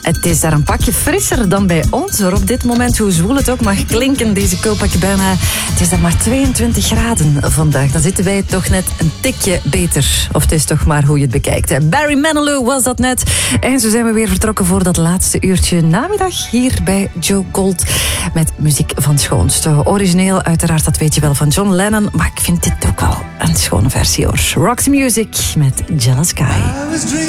Het is daar een pakje frisser dan bij ons. Hoor. Op dit moment, hoe zwoel het ook mag klinken, deze koelpakje bijna. Het is daar maar 22 graden vandaag. Dan zitten wij toch net een tikje beter. Of het is toch maar hoe je het bekijkt. Hè. Barry Manilow was dat net. En zo zijn we weer vertrokken voor dat laatste uurtje namiddag hier bij Joe Gold. Met muziek van schoonste. Origineel uiteraard, dat weet je wel, van John Lennon. Maar ik vind dit ook wel een schone versie hoor. Roxy Music met Jealous Guy.